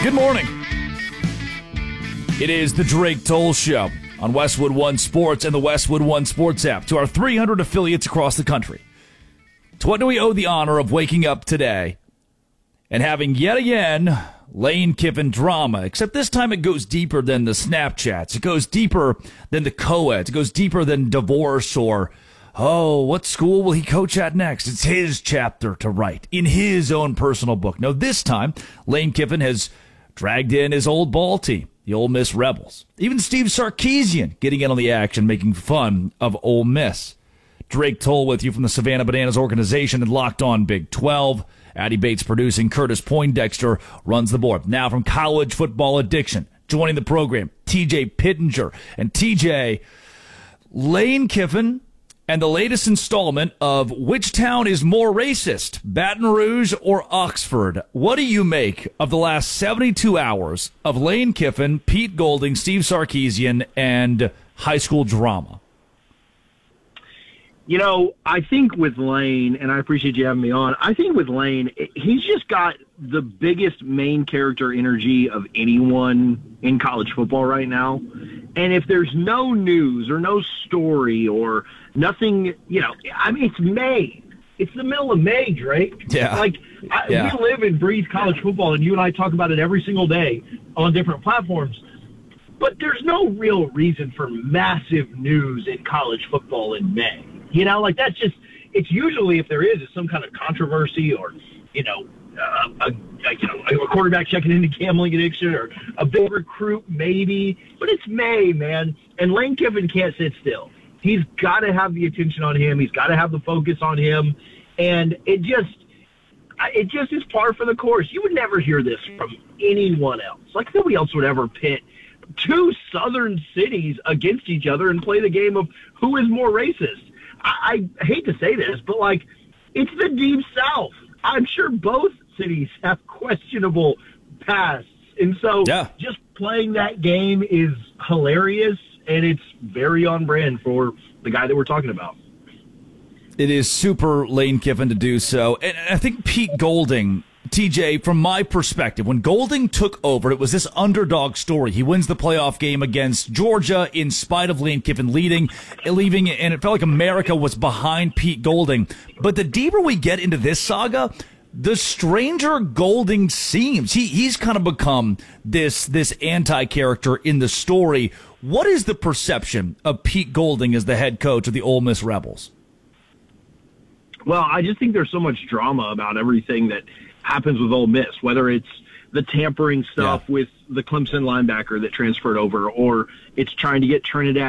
Good morning. It is the Drake Toll Show on Westwood One Sports and the Westwood One Sports app. To our 300 affiliates across the country, to what do we owe the honor of waking up today and having yet again Lane Kiffin drama, except this time it goes deeper than the Snapchats. It goes deeper than the co-eds. It goes deeper than divorce or, oh, what school will he coach at next? It's his chapter to write in his own personal book. No, this time, Lane Kiffin has dragged in his old ball team, the Ole Miss Rebels. Even Steve Sarkisian getting in on the action, making fun of Ole Miss. Drake Toll with you from the Savannah Bananas organization and Locked On Big 12. Addie Bates producing. Curtis Poindexter runs the board. Now from College Football Addiction, joining the program, TJ Pittenger. And TJ, Lane Kiffin and the latest installment of Which Town is More Racist, Baton Rouge or Oxford? What do you make of the last 72 hours of Lane Kiffin, Pete Golding, Steve Sarkisian, and high school drama? You know, I think with Lane, and I appreciate you having me on, I think with Lane, he's just got the biggest main character energy of anyone in college football right now. And if there's no news or no story or nothing, you know, I mean, it's May. It's the middle of May, Drake. Yeah. We live and breathe college football, and you and I talk about it every single day on different platforms. But there's no real reason for massive news in college football in May. You know, like that's just, it's usually, if there is, it's some kind of controversy or, you know, a quarterback checking into gambling addiction or a big recruit maybe. But it's May, man. And Lane Kiffin can't sit still. He's got to have the attention on him. He's got to have the focus on him. And it just is par for the course. You would never hear this from anyone else. Like nobody else would ever pit two southern cities against each other and play the game of who is more racist. I hate to say this, but, like, it's the Deep South. I'm sure both cities have questionable pasts. And so just playing that game is hilarious, and it's very on brand for the guy that we're talking about. It is super Lane Kiffin to do so. And I think Pete Golding, TJ, from my perspective, when Golding took over, it was this underdog story. He wins the playoff game against Georgia in spite of Lane Kiffin leaving, and it felt like America was behind Pete Golding. But the deeper we get into this saga, the stranger Golding seems. He's kind of become this anti-character in the story. What is the perception of Pete Golding as the head coach of the Ole Miss Rebels? Well, I just think there's so much drama about everything that happens with Ole Miss, whether it's the tampering stuff with the Clemson linebacker that transferred over, or it's trying to get Trinidad